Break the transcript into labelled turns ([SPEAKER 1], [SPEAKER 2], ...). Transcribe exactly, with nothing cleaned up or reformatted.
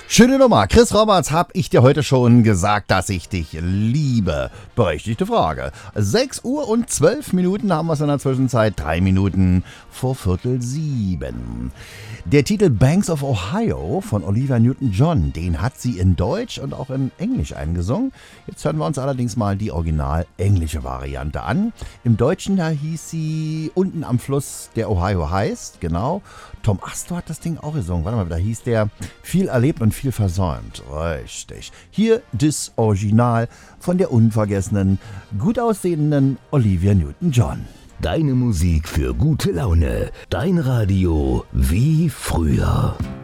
[SPEAKER 1] Schöne Nummer. Chris Roberts, hab ich dir heute schon gesagt, dass ich dich liebe? Berechtigte Frage. sechs Uhr und zwölf Minuten haben wir es in der Zwischenzeit. Drei Minuten vor Viertel sieben. Der Titel Banks of Ohio von Olivia Newton-John, den hat sie in Deutsch und auch in Englisch eingesungen. Jetzt hören wir uns allerdings mal die original englische Variante an. Im Deutschen, da hieß sie Unten am Fluss, der Ohio heißt, genau. Tom Astor hat das Ding auch gesungen. Warte mal, da hieß der Viel erlebt und viel versäumt. Richtig. Hier das Original von der unvergessenen, gut aussehenden Olivia Newton-John.
[SPEAKER 2] Deine Musik für gute Laune. Dein Radio wie früher.